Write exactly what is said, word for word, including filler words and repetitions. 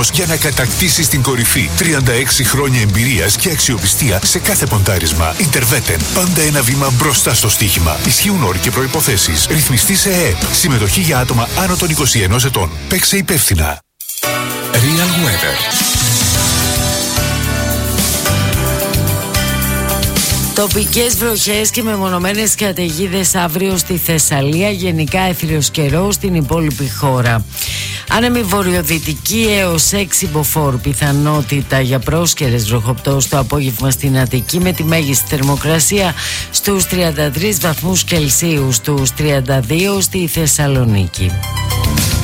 για να κατακτήσεις την κορυφή. τριάντα έξι χρόνια εμπειρίας και αξιοπιστία σε κάθε ποντάρισμα. Interveten. Πάντα ένα βήμα μπροστά στο στοίχημα. Ισχύουν όροι και προϋποθέσεις. Ρυθμιστή σε ΕΕΠ. Συμμετοχή για άτομα άνω των είκοσι ενός ετών. Παίξε υπεύθυνα. Real Weather. Τοπικές βροχές και μεμονωμένες καταιγίδες αύριο στη Θεσσαλία, γενικά έθριος καιρός στην υπόλοιπη χώρα. Άνεμη βορειοδυτική έως έξι μποφόρ, πιθανότητα για πρόσκαιρες βροχοπτώσεις το απόγευμα στην Αττική, με τη μέγιστη θερμοκρασία στους τριάντα τρεις βαθμούς Κελσίου, στους τριάντα δύο στη Θεσσαλονίκη.